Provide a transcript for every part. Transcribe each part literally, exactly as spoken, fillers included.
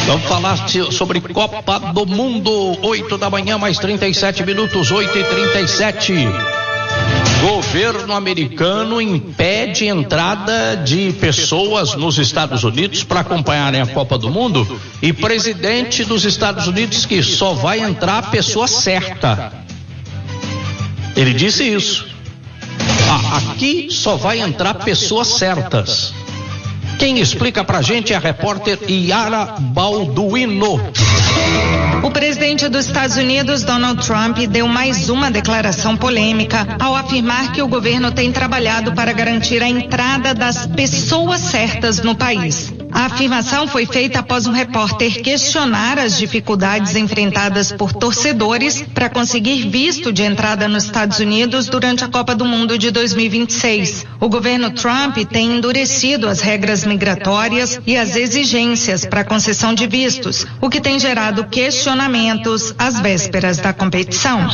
Vamos falar sobre Copa do Mundo, oito da manhã, mais trinta e sete minutos, oito e trinta e sete. Governo americano impede entrada de pessoas nos Estados Unidos para acompanharem a Copa do Mundo, e presidente dos Estados Unidos que só vai entrar a pessoa certa. Ele disse isso. Ah, aqui só vai entrar pessoas certas. Quem explica pra gente é a repórter Yara Balduino. O presidente dos Estados Unidos, Donald Trump, deu mais uma declaração polêmica ao afirmar que o governo tem trabalhado para garantir a entrada das pessoas certas no país. A afirmação foi feita após um repórter questionar as dificuldades enfrentadas por torcedores para conseguir visto de entrada nos Estados Unidos durante a Copa do Mundo de dois mil e vinte e seis. O governo Trump tem endurecido as regras migratórias e as exigências para concessão de vistos, o que tem gerado questionamentos às vésperas da competição.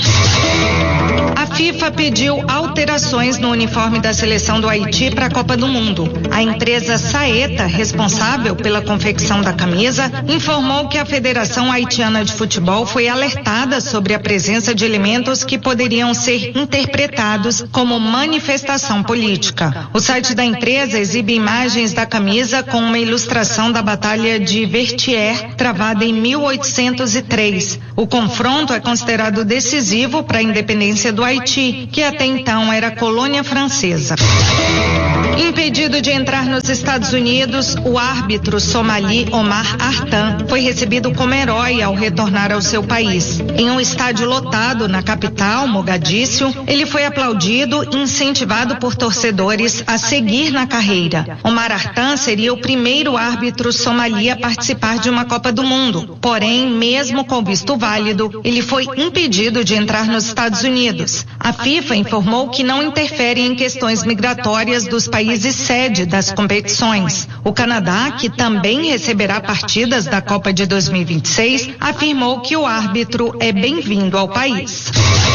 A FIFA pediu alterações no uniforme da seleção do Haiti para a Copa do Mundo. A empresa Saeta, responsável pela confecção da camisa, informou que a Federação Haitiana de Futebol foi alertada sobre a presença de elementos que poderiam ser interpretados como manifestação política. O site da empresa exibe imagens da camisa com uma ilustração da Batalha de Vertières, travada em mil oitocentos e três. O confronto é considerado decisivo para a independência do Haiti, que até então era colônia francesa. Impedido de entrar nos Estados Unidos, o árbitro somali Omar Artan foi recebido como herói ao retornar ao seu país. Em um estádio lotado na capital, Mogadíscio, ele foi aplaudido e incentivado por torcedores a seguir na carreira. Omar Artan seria o primeiro árbitro somali a participar de uma Copa do Mundo. Porém, mesmo com visto válido, ele foi impedido de entrar nos Estados Unidos. A FIFA informou que não interfere em questões migratórias dos países sede das competições. O Canadá, que também receberá partidas da Copa de dois mil e vinte e seis, afirmou que o árbitro é bem-vindo ao país.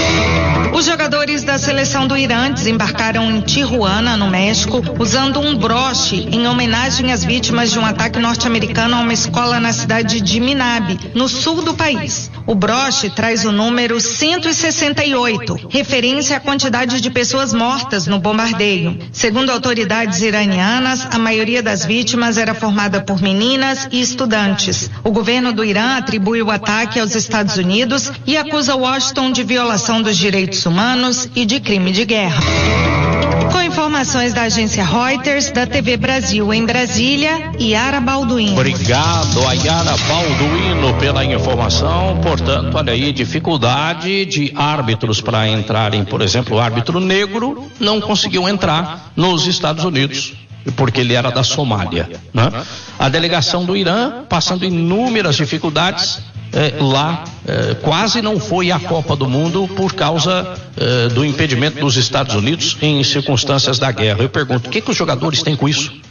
Os jogadores da seleção do Irã desembarcaram em Tijuana, no México, usando um broche em homenagem às vítimas de um ataque norte-americano a uma escola na cidade de Minab, no sul do país. O broche traz o número cento e sessenta e oito, referência à quantidade de pessoas mortas no bombardeio. Segundo autoridades iranianas, a maioria das vítimas era formada por meninas e estudantes. O governo do Irã atribui o ataque aos Estados Unidos e acusa Washington de violação dos direitos humanos e de crime de guerra. Com informações da agência Reuters, da T V Brasil em Brasília, Yara Balduino. Obrigado a Yara Balduino pela informação. Portanto, olha aí, dificuldade de árbitros para entrarem. Por exemplo, o árbitro negro não conseguiu entrar nos Estados Unidos, porque ele era da Somália, né? A delegação do Irã passando inúmeras dificuldades. É, lá é, quase não foi à Copa do Mundo por causa é, do impedimento dos Estados Unidos em circunstâncias da guerra. Eu pergunto, o que que os jogadores têm com isso?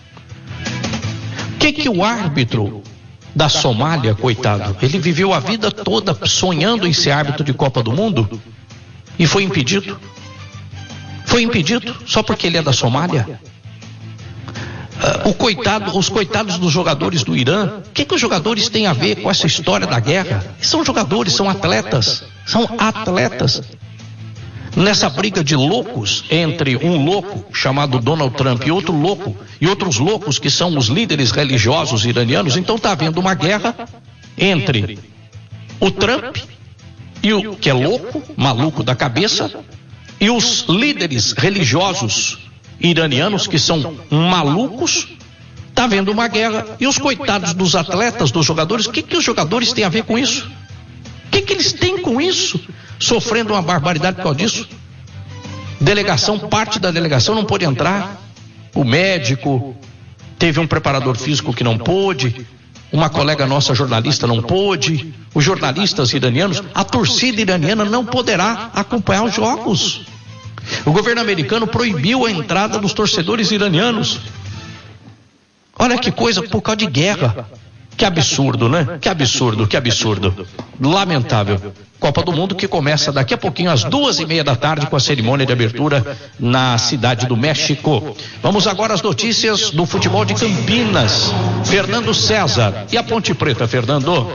O que que o árbitro da Somália, coitado, ele viveu a vida toda sonhando em ser árbitro de Copa do Mundo e foi impedido? Foi impedido só porque ele é da Somália? Uh, o coitado, os coitados dos jogadores do Irã, o que que os jogadores têm a ver com essa história da guerra? São jogadores, são atletas, são atletas. Nessa briga de loucos entre um louco chamado Donald Trump e outro louco, e outros loucos que são os líderes religiosos iranianos, então está havendo uma guerra entre o Trump, e o que é louco, maluco da cabeça, e os líderes religiosos iranianos, que são malucos. Está havendo uma guerra e os coitados dos atletas, dos jogadores, o que que os jogadores têm a ver com isso? O que que eles têm com isso? Sofrendo uma barbaridade por causa disso. Delegação, parte da delegação não pôde entrar. O médico, teve um preparador físico que não pôde, uma colega nossa jornalista não pôde, os jornalistas iranianos, a torcida iraniana não poderá acompanhar os jogos. O governo americano proibiu a entrada dos torcedores iranianos. Olha que coisa, por causa de guerra. Que absurdo, né? Que absurdo, que absurdo. Lamentável. Copa do Mundo que começa daqui a pouquinho às duas e meia da tarde com a cerimônia de abertura na cidade do México. Vamos agora às notícias do futebol de Campinas. Fernando César e a Ponte Preta, Fernando.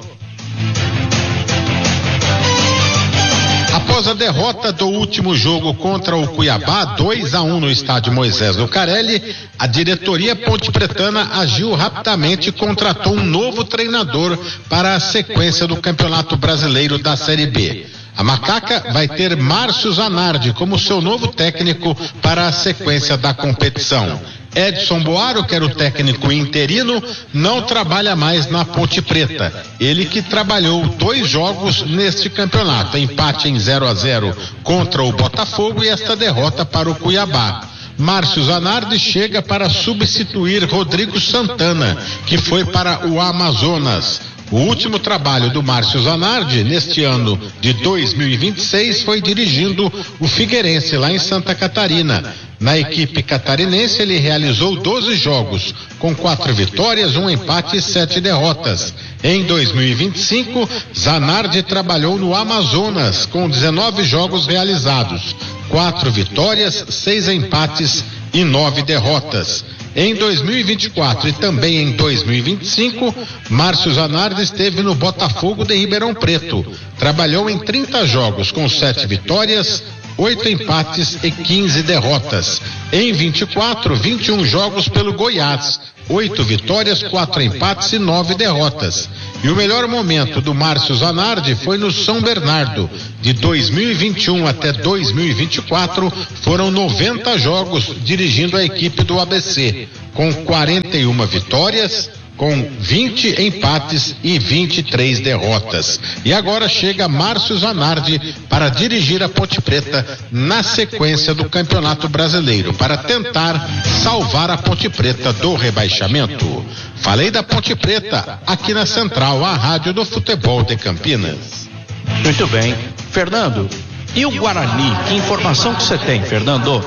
Após a derrota do último jogo contra o Cuiabá, dois a um no estádio Moisés Lucarelli, a diretoria pontepretana agiu rapidamente e contratou um novo treinador para a sequência do Campeonato Brasileiro da Série B. A Macaca vai ter Márcio Zanardi como seu novo técnico para a sequência da competição. Edson Boaro, que era o técnico interino, não trabalha mais na Ponte Preta. Ele que trabalhou dois jogos neste campeonato, empate em zero a zero contra o Botafogo e esta derrota para o Cuiabá. Márcio Zanardi chega para substituir Rodrigo Santana, que foi para o Amazonas. O último trabalho do Márcio Zanardi neste ano de dois mil e vinte e seis foi dirigindo o Figueirense lá em Santa Catarina. Na equipe catarinense ele realizou doze jogos, com quatro vitórias, um empate e sete derrotas. Em dois mil e vinte e cinco, Zanardi trabalhou no Amazonas com dezenove jogos realizados, quatro vitórias, seis empates e nove derrotas. Em dois mil e vinte e quatro e também em dois mil e vinte e cinco, Márcio Zanardi esteve no Botafogo de Ribeirão Preto. Trabalhou em trinta jogos com sete vitórias, oito empates e quinze derrotas. Em vinte e quatro, vinte e um jogos pelo Goiás, oito vitórias, quatro empates e nove derrotas. E o melhor momento do Márcio Zanardi foi no São Bernardo. De dois mil e vinte e um até dois mil e vinte e quatro foram noventa jogos dirigindo a equipe do A B C, com quarenta e uma vitórias, com vinte empates e vinte e três derrotas. E agora chega Márcio Zanardi para dirigir a Ponte Preta na sequência do Campeonato Brasileiro, para tentar salvar a Ponte Preta do rebaixamento. Falei da Ponte Preta aqui na Central, a rádio do futebol de Campinas. Muito bem. Fernando, e o Guarani? Que informação que você tem, Fernando?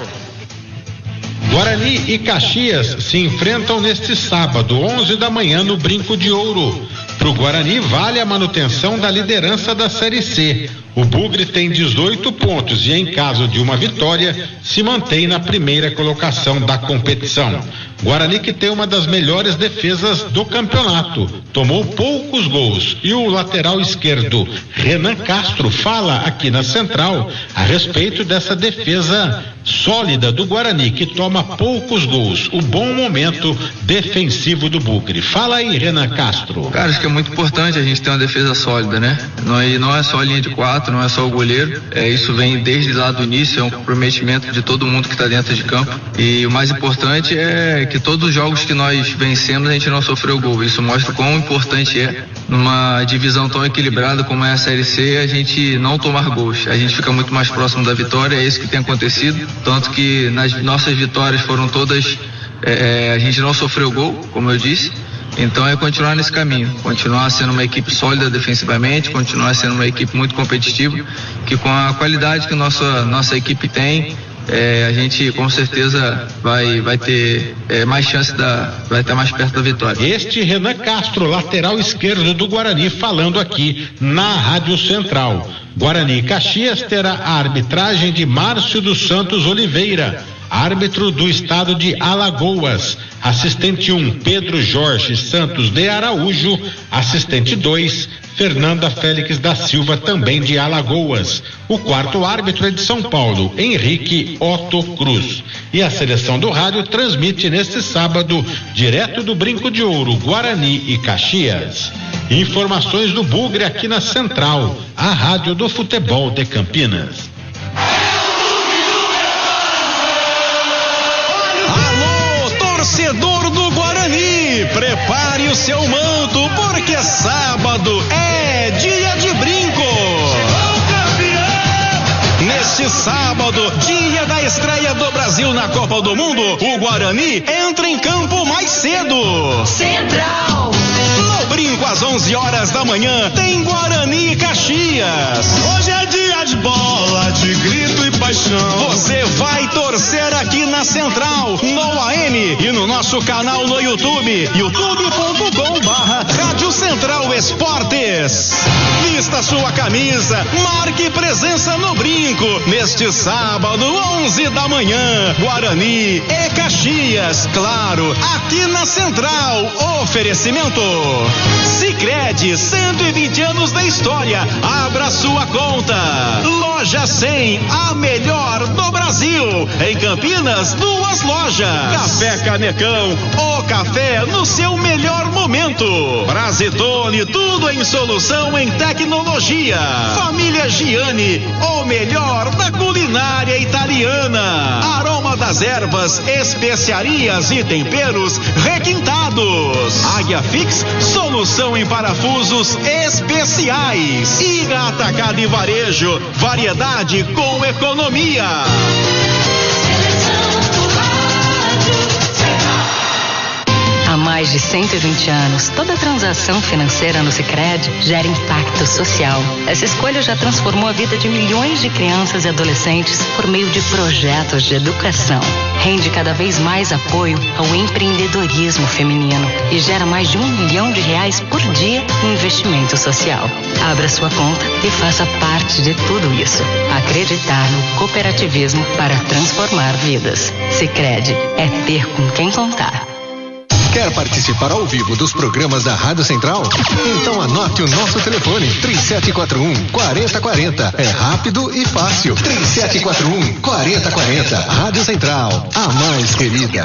Guarani e Caxias se enfrentam neste sábado, onze da manhã, no Brinco de Ouro. Para o Guarani vale a manutenção da liderança da Série C. O Bugre tem dezoito pontos e, em caso de uma vitória, se mantém na primeira colocação da competição. Guarani, que tem uma das melhores defesas do campeonato, tomou poucos gols, e o lateral esquerdo Renan Castro fala aqui na Central a respeito dessa defesa sólida do Guarani, que toma poucos gols, o bom momento defensivo do Bugre. Fala aí, Renan Castro. Cara, acho que é muito importante a gente ter uma defesa sólida, né? Não é, não é só a linha de quatro, não é só o goleiro, é, isso vem desde lá do início, é um comprometimento de todo mundo que está dentro de campo, e o mais importante é que todos os jogos que nós vencemos a gente não sofreu gol. Isso mostra quão importante é, numa divisão tão equilibrada como é a Série C, a gente não tomar gols. A gente fica muito mais próximo da vitória, é isso que tem acontecido, tanto que nas nossas vitórias foram todas, é, a gente não sofreu gol, como eu disse. Então é continuar nesse caminho, continuar sendo uma equipe sólida defensivamente, continuar sendo uma equipe muito competitiva, que com a qualidade que nossa, nossa equipe tem, é, a gente com certeza vai, vai ter é, mais chance, da, vai estar mais perto da vitória. Este Renan Castro, lateral esquerdo do Guarani, falando aqui na Rádio Central. Guarani e Caxias terá a arbitragem de Márcio dos Santos Oliveira, árbitro do estado de Alagoas. Assistente um, Pedro Jorge Santos de Araújo. Assistente dois, Fernanda Félix da Silva, também de Alagoas. O quarto árbitro é de São Paulo, Henrique Otto Cruz. E a seleção do rádio transmite neste sábado, direto do Brinco de Ouro, Guarani e Caxias. Informações do Bugre aqui na Central, a rádio do futebol de Campinas. Torcedor do Guarani, prepare o seu manto, porque sábado é dia de brinco. Neste sábado, dia da estreia do Brasil na Copa do Mundo, o Guarani entra em campo mais cedo. Central. No brinco às onze horas da manhã, tem Guarani e Caxias. Hoje é dia de bola, de grito e paixão. Você vai torcer aqui na Central, no A M e no nosso canal no YouTube, youtube ponto com barra Rádio vista sua camisa, marque presença no brinco. Neste sábado, onze da manhã, Guarani e Caxias, claro, aqui na Central. Oferecimento Sicredi, cento e vinte anos da história. Abra sua conta. Loja cem, a melhor do Brasil. Em Campinas, duas lojas. Café Canecão, o café no seu melhor momento. Brasitone, tudo em solução em tecnologia. Família Giani, o melhor da culinária italiana. Aroma das ervas, especiarias e temperos requintados. Águia Fix, solução em parafusos especiais. Iga Atacado e Varejo, variedade com economia. Há mais de cento e vinte anos, toda transação financeira no Sicredi gera impacto social. Essa escolha já transformou a vida de milhões de crianças e adolescentes por meio de projetos de educação. Rende cada vez mais apoio ao empreendedorismo feminino e gera mais de um milhão de reais por dia em investimento social. Abra sua conta e faça parte de tudo isso. Acreditar no cooperativismo para transformar vidas. Sicredi é ter com quem contar. Quer participar ao vivo dos programas da Rádio Central? Então anote o nosso telefone, três sete quatro um, quatro zero quatro zero. É rápido e fácil. três sete quatro um, quatro zero quatro zero. Rádio Central, a mais querida.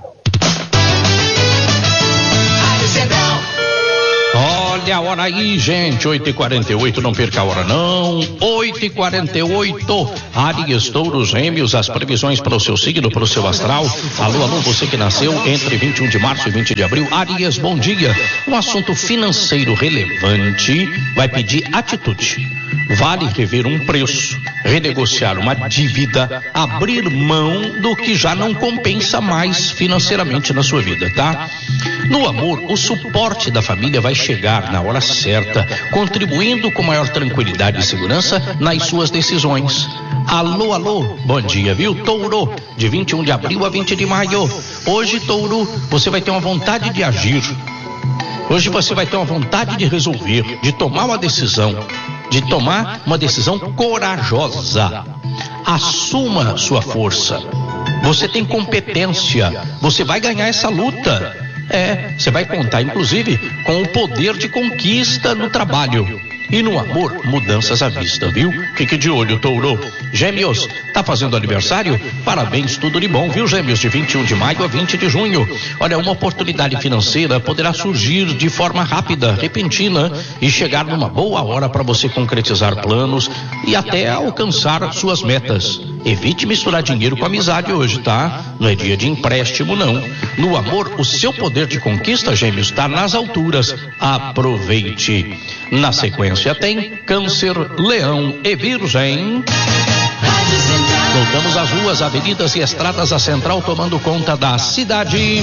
Rádio Central. Olha a hora aí, gente, oito e quarenta e oito, não perca a hora não, oito e quarenta e oito, Áries, Touros, Gêmeos, as previsões para o seu signo, para o seu astral. Alô, alô, você que nasceu entre vinte e um de março e vinte de abril, Áries, bom dia. Um assunto financeiro relevante vai pedir atitude. Vale rever um preço, renegociar uma dívida, abrir mão do que já não compensa mais financeiramente na sua vida, tá? No amor, o suporte da família vai chegar na hora certa, contribuindo com maior tranquilidade e segurança nas suas decisões. Alô, alô, bom dia, viu? Touro, de vinte e um de abril a vinte de maio. Hoje, Touro, você vai ter uma vontade de agir. Hoje você vai ter uma vontade de resolver, de tomar uma decisão, de tomar uma decisão corajosa. Assuma sua força. Você tem competência. Você vai ganhar essa luta. É, você vai contar, inclusive, com o poder de conquista no trabalho. E no amor, mudanças à vista, viu? Fique de olho, Touro. Gêmeos, tá fazendo aniversário? Parabéns, tudo de bom, viu, Gêmeos? De vinte e um de maio a vinte de junho. Olha, uma oportunidade financeira poderá surgir de forma rápida, repentina e chegar numa boa hora para você concretizar planos e até alcançar suas metas. Evite misturar dinheiro com amizade hoje, tá? Não é dia de empréstimo, não. No amor, o seu poder de conquista, Gêmeos, está nas alturas. Aproveite. Na sequência tem Câncer, Leão e Virgem. Voltamos às ruas, avenidas e estradas da Central tomando conta da cidade.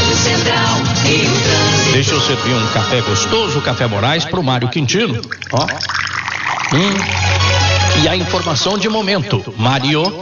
Deixa eu servir um café gostoso, Café Moraes, pro Mário Quintino. Ó. Hum. E a informação de momento, Mário.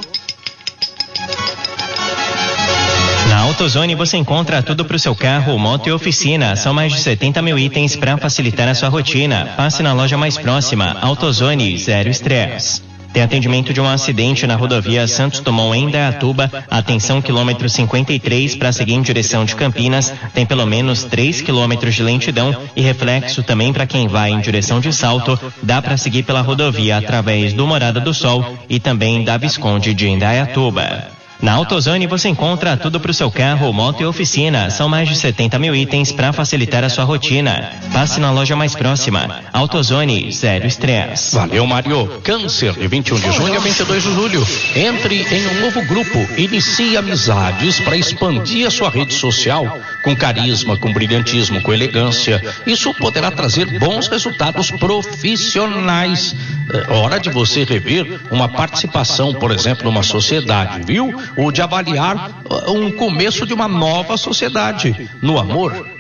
Na AutoZone você encontra tudo para o seu carro, moto e oficina. São mais de setenta mil itens para facilitar a sua rotina. Passe na loja mais próxima. AutoZone, zero estresse. Tem atendimento de um acidente na rodovia Santos Dumont em Indaiatuba. Atenção, quilômetro cinquenta e três para seguir em direção de Campinas. Tem pelo menos três quilômetros de lentidão e reflexo também para quem vai em direção de Salto. Dá para seguir pela rodovia através do Morada do Sol e também da Visconde de Indaiatuba. Na AutoZone você encontra tudo para o seu carro, moto e oficina. São mais de setenta mil itens para facilitar a sua rotina. Passe na loja mais próxima. AutoZone, zero estresse. Valeu, Mário. Câncer, de vinte e um de junho a vinte e dois de julho. Entre em um novo grupo. Inicie amizades para expandir a sua rede social com carisma, com brilhantismo, com elegância. Isso poderá trazer bons resultados profissionais. É hora de você rever uma participação, por exemplo, numa sociedade, viu? Ou de avaliar um começo de uma nova sociedade. No amor,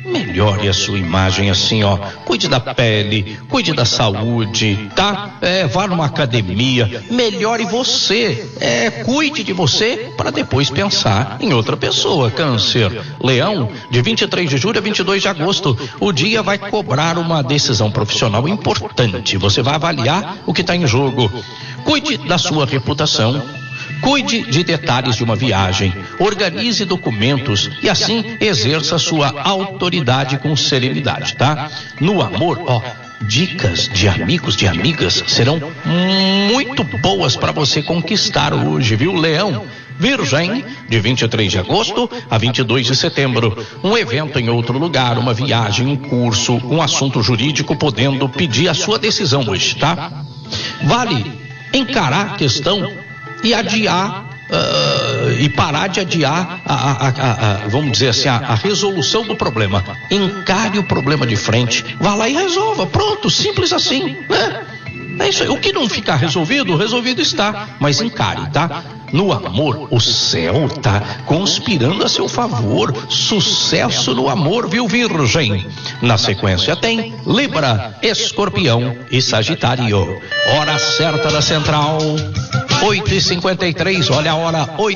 melhore a sua imagem assim, ó. Cuide da pele, cuide da saúde, tá? É, vá numa academia, melhore você, é, cuide de você para depois pensar em outra pessoa. Câncer, Leão, de vinte e três de julho a vinte e dois de agosto, o dia vai cobrar uma decisão profissional importante. Você vai avaliar o que está em jogo. Cuide da sua reputação. Cuide de detalhes de uma viagem, organize documentos e assim exerça sua autoridade com serenidade, tá? No amor, ó, dicas de amigos, de amigas serão muito boas para você conquistar hoje, viu, Leão? Virgem, de vinte e três de agosto a vinte e dois de setembro, um evento em outro lugar, uma viagem em curso, um assunto jurídico podendo pedir a sua decisão hoje, tá? Vale encarar a questão e adiar uh, e parar de adiar a, a, a, a, vamos dizer assim, a, a resolução do problema. Encare o problema de frente, vá lá e resolva, pronto, simples assim, né? É isso aí. O que não ficar resolvido, resolvido está, mas encare, tá? No amor, o céu tá conspirando a seu favor. Sucesso no amor, viu, Virgem? Na sequência tem Libra, Escorpião e Sagitário. Hora certa da Central, oito e cinquenta e três, olha a hora, oito